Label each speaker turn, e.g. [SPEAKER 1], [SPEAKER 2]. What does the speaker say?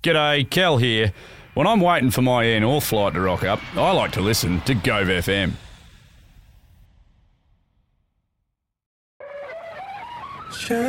[SPEAKER 1] G'day, Kel here. When I'm waiting for my Air North flight to rock up, I like to listen to Gove FM.